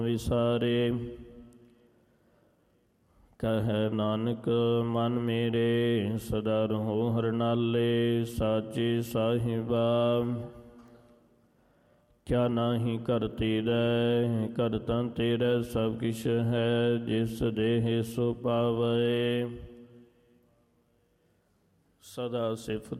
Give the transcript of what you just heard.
ਵਿਸਾਰੇ। ਕਹੈ ਨਾਨਕ ਮਨ ਮੇਰੇ ਸਦਾ ਰਹੋ ਹਰਨਾਲੇ। ਸਾਚੇ ਸਾਹਿਬਾ ਕਿਆ ਨਾਹੀ ਘਰ ਤੇਰੈ, ਘਰ ਤਾਂ ਤੇਰਾ ਸਭ ਕਿਛ ਹੈ। ਜਿਸ ਦੇਹ ਸੋ ਪਾਵੈ ਸਦਾ ਸਿਫਤ